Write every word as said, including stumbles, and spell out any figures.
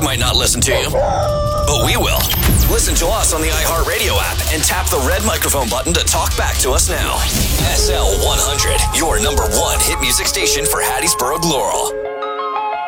might not listen to you, but we will. Listen to us on the iHeartRadio app and tap the red microphone button to talk back to us now. S L one hundred, your number one hit music station for Hattiesburg, Laurel.